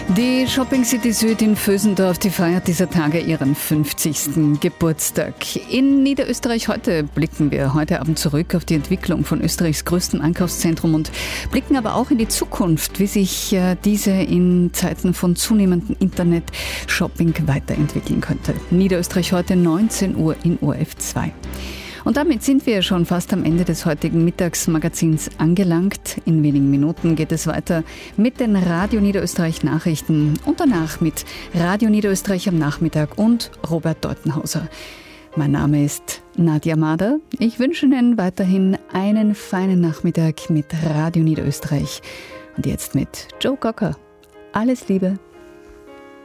Die Shopping City Süd in Vösendorf, die feiert dieser Tage ihren 50. Geburtstag. In Niederösterreich blicken wir heute Abend zurück auf die Entwicklung von Österreichs größtem Einkaufszentrum und blicken aber auch in die Zukunft, wie sich diese in Zeiten von zunehmendem Internet-Shopping weiterentwickeln könnte. Niederösterreich heute 19 Uhr in ORF 2. Und damit sind wir schon fast am Ende des heutigen Mittagsmagazins angelangt. In wenigen Minuten geht es weiter mit den Radio Niederösterreich Nachrichten und danach mit Radio Niederösterreich am Nachmittag und Robert Deutenhauser. Mein Name ist Nadja Mader. Ich wünsche Ihnen weiterhin einen feinen Nachmittag mit Radio Niederösterreich. Und jetzt mit Joe Cocker. Alles Liebe.